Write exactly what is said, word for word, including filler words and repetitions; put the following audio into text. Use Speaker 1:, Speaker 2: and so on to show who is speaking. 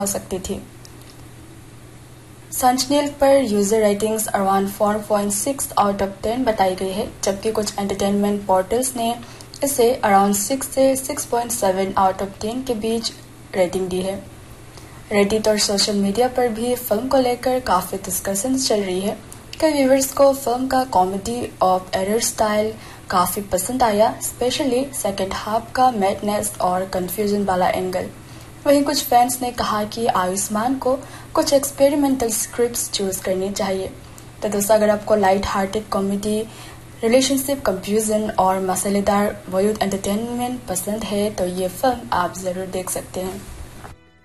Speaker 1: हो सकती थी। सेंटिनल पर user ratings around four point six out of ten बताई गई है, जबकि कुछ एंटरटेनमेंट पोर्टल्स ने इसे अराउंड सिक्स से six point seven out of ten के बीच रेटिंग दी है। रेडिट और सोशल मीडिया पर भी फिल्म को लेकर काफी डिस्कशन चल रही है। कई व्यूअर्स को फिल्म का कॉमेडी ऑफ एरर स्टाइल काफी पसंद आया, स्पेशली सेकेंड हाफ का मैडनेस और कंफ्यूजन वाला एंगल। वहीं कुछ फैंस ने कहा कि आयुष्मान को कुछ एक्सपेरिमेंटल स्क्रिप्ट्स चूज करनी चाहिए। तो दोस्तों, अगर आपको light hearted comedy, relationship confusion और मसालेदार बॉलीवुड एंटरटेनमेंट पसंद है तो ये फिल्म आप जरूर देख सकते हैं।